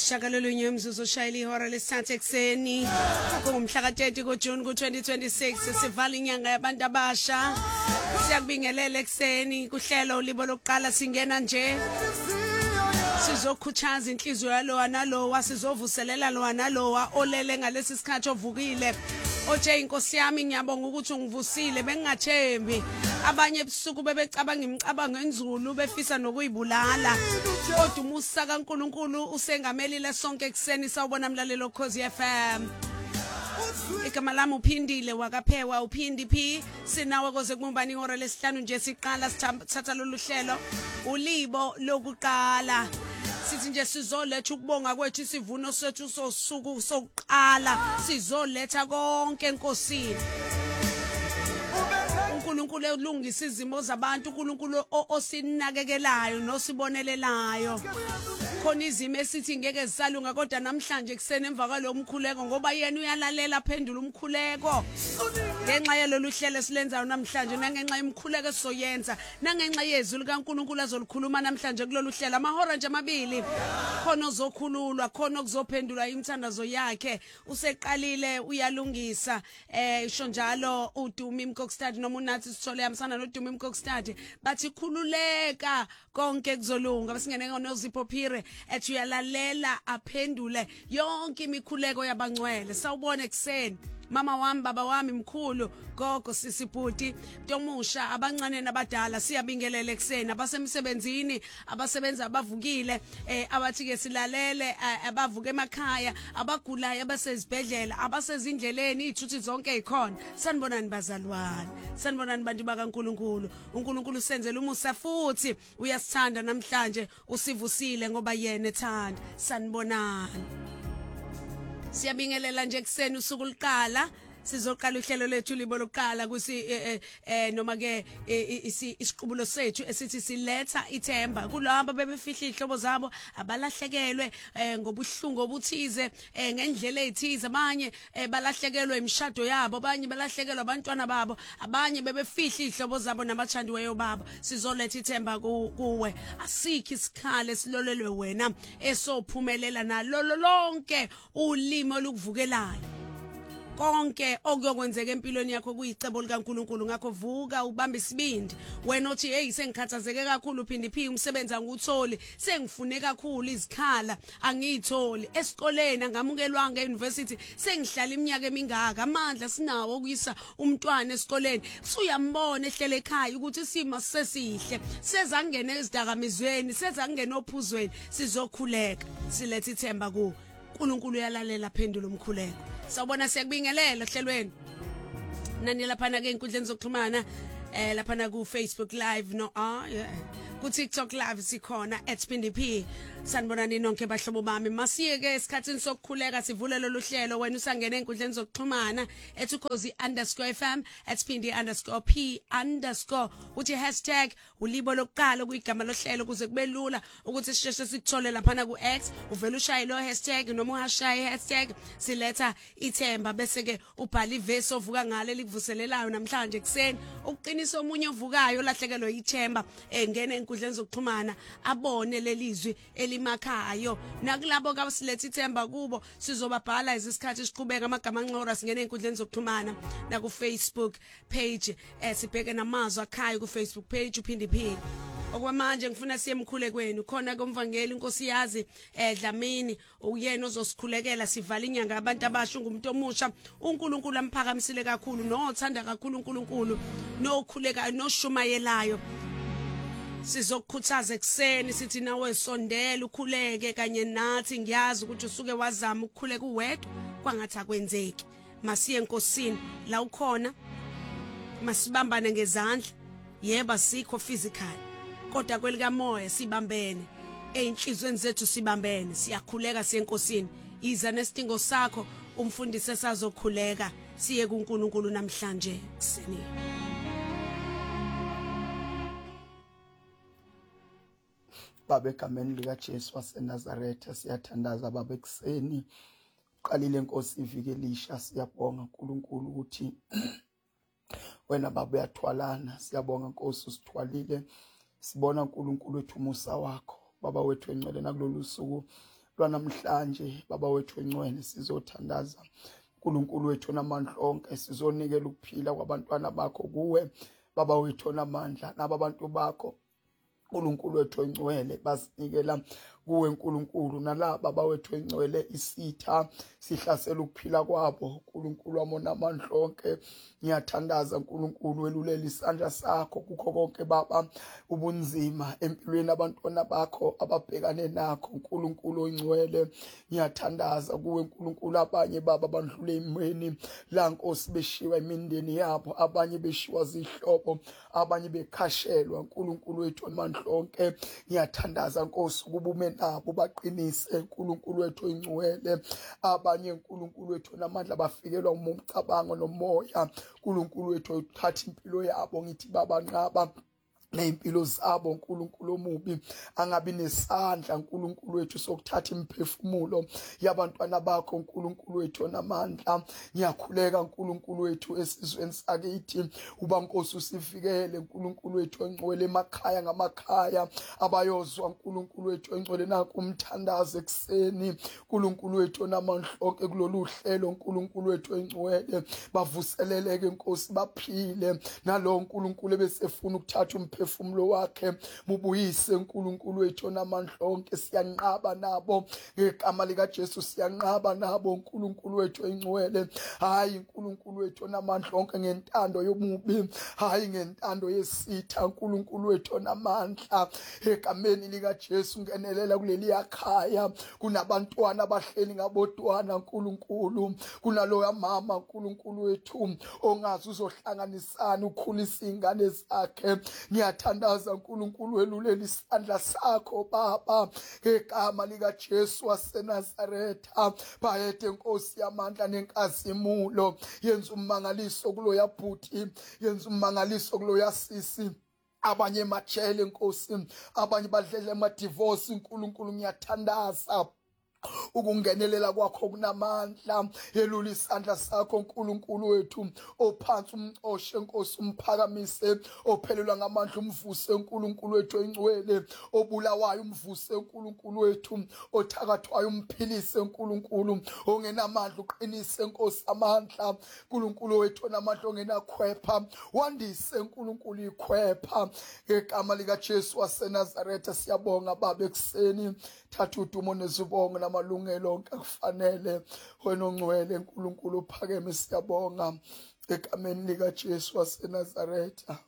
Shakalolunye umzuzu oshayela ihora lesithathu ekseni kungumhla ka-30 kuJune ku-2026 sivala inyanga yabantu abasha siyakubingelela ekseni kuhlelo ulibo lokuqala singena nje sizokhuthaza inhliziyo yalowa nalowa sizovuselela lowa nalowa olele ngalesi sikhathi ovukile oje inkosi yami ngiyabonga ukuthi ungivusile bengingathembi abanye ebusuku bebecabanga imicabango enzulu befisa nokuyibulala kodwa umusa kaNkuluNkulu usengamelile sonke ekseni sawubona mlalelo Khosi FM igama lami uphindile wakaphewa uphindi phi sinawe koze kumbani ihora lesihlanu nje siqala sithatha lolu hlelo ulibo lokuqala sithi nje sizoletha ukubonga kwethu isivuno sethu sosuku sokuqala sizoletha konke enkosini uNkulunkulu elungisa izimo zabantu uNkulunkulu osinakekelayo nosibonelelayo khona izimo esithi ngeke zisalunga kodwa namhlanje kusene emva kwalo mkhuleko ngoba yena uyalalela phendula umkhuleko ngenxa yalolu hlelo silenzayo namhlanje nangenxa yemkhuleko esizoyenza nangenxa yezwi likaNkulunkulu azolikhuluma namhlanje kulolu hlelo amahora nje amabili khona ozokhululwa khona okuzophendulwa imithandazo yakhe useqalile uyalungisa isho njalo uDumi Mkokstad noma unathi sithole yamsana noDumi Mkokstad bathi khululeka konke kuzolunga basingene ngoNozipho Phire ethi uyalalela aphendule yonke imikhuleko yabangcwele sawubona ekseni mama wami baba wami mkhulu gogo sisibhuti Ntomusha abancane nabadala siyabingelela ekseni abasemsebenzini abasebenza abavukile abathi ke silalele abavuka emakhaya abagulayo abasezibhedlela abasezindleleni izithuthi zonke ezikhona sanibonani bazalwane sanibonani bantu bakaNkuluNkulu uNkulunkulu senzele umusa futhi uyasithanda namhlanje usivusile ngoba yena ethanda sanibonani siyabingelela nje ekseni usuku liqala sizoqala uhlelo lethu libo lokuqala kusi noma ke isiqubulo sethu esithi siletha ithemba kulabo bebefihla ihlobo zabo abalahlekelwe ngobuhlungu obuthize ngendlela ezithize abanye balahlekelwe imishado yabo abanye balahlekelwe abantwana babo abanye bebefihla ihlobo zabo nabathandiweyo babo sizoletha ithemba kuwe asikho isikhale silolelwe wena esophumelela nalo lonke ulimo olukuvukelayo konke okuyokwenzeka empilweni yakho kuyicebo likaNkuluNkulu ngakho vuka ubambe isibindi wena othi hey sengikhathazeke kakhulu uphindi phi umsebenzi angutholi sengifune kakhulu izikhala angiyitholi esikoleni angamukelwanga euniversity sengihlala iminyaka emingaka amandla sinawo okuyisa umntwana esikoleni usuyambona ehlele ekhaya ukuthi isimo sesihle sezangena ezidakamizweni sezangena ophuzweni sizokhuleka silethe ithemba ku uNkulunkulu uyalalela phendula umkhuleko sawubona siyakubingelela hlelweni nani laphana ke inkundleni zokuxhumana laphana ku Facebook live no ku TikTok live sikhona @PindiP sanibonani nonke bahlobo bami masiye ke esikhathini sokukhuleka sivule lolu hlelo wena usangena enkundleni zokuxhumana @Ukhozi_FM @Pindi_P_ uthi #ulibo lokuqala kuyigama lohlelo kuze kube lula ukuthi sisheshe sikuthole laphana ku X uvela ushaye lo hashtag noma uhashaye hashtag siletha ithemba bese ke ubhala ivesi ovuka ngale likuvuselelayo namhlanje ekseni ukuqinisa omunye ovukayo lahlekelwe ithemba engene enkundleni zokuxhumana abone lelizwi elimakhayo nakulabo abasiletha ithemba kubo sizobabhala isikhathi siqhubeka amagama anqora singene enkundleni zokuxhumana na ku Facebook page sibheke namazwi akhayo ku Facebook page uPindiP okwamanje ngifuna siye emkhulekweni khona komvangeli inkosi yazi Dlamini uyena ozosikhulekela sivala inyanga yabantu abasha ngumuntu omusha uNkulunkulu amphakamisile kakhulu nothanda kakhulu uNkulunkulu nokhulekayo noshumayelayo sizokukhuthaza ekseni sithi nawe sondela ukhuleke kanye nathi ngiyazi ukuthi usuke wazama ukukhuleka uwedwa kwangathi akwenzeki masiye enkosini la ukhona masibambane ngezandla yeba sikho physical kodwa kwelika moya sibambene einhlizweni zethu sibambene siyakhuleka siyenkosini iza nesidingo sakho umfundisi esazokhuleka siye kuNkulunkulu namhlanje kuseni Baba egameni likaJesu waseNazaretha siyathandaza baba ekseni uqalile inkosi ivike elisha siyabonga uNkulunkulu ukuthi wena baba uyathwalana siyabonga Nkosi usithwalile sibona uNkulunkulu wethu umusa wakho baba wethu engcwele nakulolu suku lwanamhlanje baba wethu engcwele sizothandaza uNkulunkulu wethu namandla onke, sizonikela ukuphila kwabantwana bakho kuwe baba wethu namandla, naba bantu bakho uNkulunkulu wethu engcwele basinikela kuwe uNkulunkulu, nalaba baba wethu engcwele isitha sihlasela ukuphila kwabo uNkulunkulu wamona amandla onke. Ngiyathandaza uNkulunkulu, welulela isandla sakho kukho konke baba ubunzima empilweni abantwana bakho ababhekane nakho uNkulunkulu oyingcwele. Ngiyathandaza kuwe uNkulunkulu, abanye baba bandlule imweni la Nkosi beshiwa imindeni yabo, abanye beshiwa zihlobo, abanye bekhashelwa uNkulunkulu wethu amandla onke. Ngiyathandaza Nkosi ukuba ume nabo baqinise uNkulunkulu wethu oyingcwele, abanye uNkulunkulu wethu namandla bafikelwa umcabango nomoya uNkulunkulu wethu uthatha impilo yabo. Ngithi baba nqaba neimpilo zabo uNkulunkulu omubi, angabi nesandla uNkulunkulu wethu sokuthatha imphefumulo yabantwana bakho uNkulunkulu wethu namandla. Ngiyakhuleka uNkulunkulu wethu esizweni sakithi, uba Nkosi usivikele uNkulunkulu wethu engcwele emakhaya ngamakhaya abayozwa uNkulunkulu wethu engcwele nakho umthandazo ekseni uNkulunkulu wethu namandla onke kulolu hlelo uNkulunkulu wethu engcwele, bavuseleleke Nkosi baphile nalo uNkulunkulu ebesefuna ukuthatha umphefumulo wakhe bubuyise uNkulunkulu wethu namandla onke. Siyanqaba nabo ngegama lika Jesu, siyanqaba nabo uNkulunkulu wethu engcwele, hayi uNkulunkulu wethu namandla onke ngentando yomubi, hayi ngentando yesitha uNkulunkulu wethu namandla. Egameni lika Jesu ngenelela kuleli yakhaya, kunabantwana abahleli ngabodwana uNkulunkulu, kunaloya mama uNkulunkulu wethu ongazi uzohlanganisana ukhulisa ingane zakhe. Ngiyathandaza uNkulunkulu, welulela isandla sakho baba ngegama lika Jesu waseNazaretha. Bayede Nkosi yamandla nenkazimulo, yenza umangaliso kuloya bhuti, yenza umangaliso kuloya sisi, abanye majele Nkosi, abanye badlele amadivorce uNkulunkulu. Ngiyathandaza ukungenelela kwakho kunamandla, yelula isandla sakho uNkulunkulu wethu ophansi umcoshe Nkosi, umphakamise, ophelelwa ngamandla umvuse uNkulunkulu wethu engcwele, obulawayo umvuse uNkulunkulu wethu, othakathwayo umphilise uNkulunkulu, ongenamandla uqinise Nkosi amandla uNkulunkulu wethu namandla ongenakhwepha, wandise uNkulunkulu ikhwepha ngegama lika Jesu waseNazaretha. Siyabonga baba ekseni, thatha udumo nezibongo namalungelo onke akufanele wena ongcwele uNkulunkulu uphakeme. Siyabonga egameni lika Jesu waseNazaretha.